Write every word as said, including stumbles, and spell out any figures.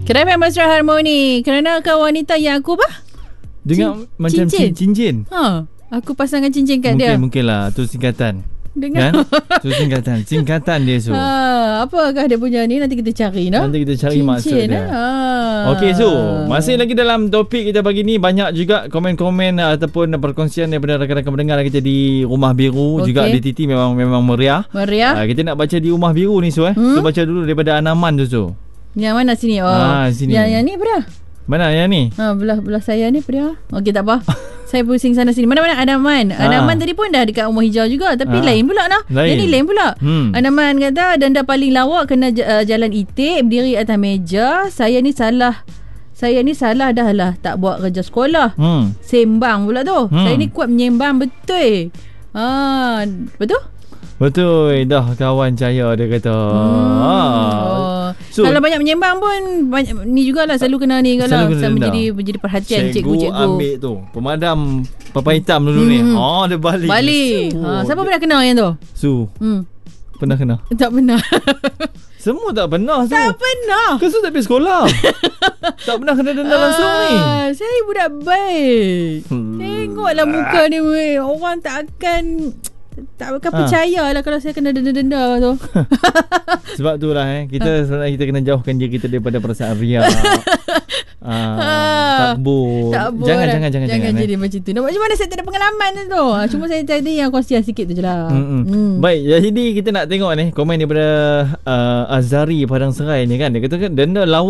Kenapa mesra harmoni? Kerana kau wanita yang aku apa? Dengar Cin- macam cincin. cincin. Ha, aku pasangkan cincin kat Mungkin, dia. mungkin lah. Tu singkatan. Dengar. Kan? Tu singkatan. Singkatan dia Su. Ha, apakah dia punya ni? Nanti kita cari no? Nanti kita cari cincin, maksud dia. Eh? Ha. Okey Su, masih lagi dalam topik kita pagi ni, banyak juga komen-komen ataupun perkongsian daripada rakan-rakan pendengar kita di Rumah Biru. Okey. Juga di T T memang memang meriah. Meriah. Uh, kita nak baca di Rumah Biru ni Su eh. Hmm? So baca dulu daripada Anaman tu Su. Yang mana sini? Oh. Ah, sini. Yang, yang ni apa dah? Mana yang ni? Ha, belah belah saya ni apa dia? Okey, tak apa. Saya pusing sana sini. Mana-mana Anaman. Anaman tadi pun dah dekat Rumah Hijau juga, tapi Ha. lain pula nah. Lain. Yang ni lain pula. Hmm. Anaman kata denda paling lawak kena uh, jalan itik, berdiri atas meja. Saya ni salah. Saya ni salah dah lah tak buat kerja sekolah. Hmm. Sembang pula tu. Hmm. Saya ni kuat menyembang betul. Ha, betul? Betul dah kawan Cahaya dia kata. Hmm. Ah. Oh. So, kalau banyak menyembang pun banyak, ni jugalah selalu kena ni kalau Selalu kena denda. menjadi menjadi perhatian cikgu cikgu-cikgu. ambil tu pemadam papan hitam dulu Hmm. ni. Ha dia balik. Balik. Su. Ha, siapa pernah kena yang tu? Su, Hmm. pernah kena? Tak pernah. Semua tak pernah Su. Tak pernah. Kau Su tak pergi sekolah. Tak pernah kena denda langsung ni. Ah, saya budak baik. Hmm. Tengoklah muka ni weh. Orang tak akan tak akan Ha. percaya lah kalau saya kena denda-denda tu. Sebab tu lah eh. Kita sebenarnya kita kena jauhkan diri kita daripada perasaan riak. ah, takbur. Takbur Jangan, lah. jangan, jangan, Jangan jangan. jadi eh. macam tu. Nak buat macam mana saya tak ada pengalaman tu. Cuma saya tadi yang kongsian sikit tu je lah. Mm-mm. Hmm. Baik, jadi kita nak tengok ni komen daripada uh, Azari Padang Serai ni kan. Dia kata kan denda lawa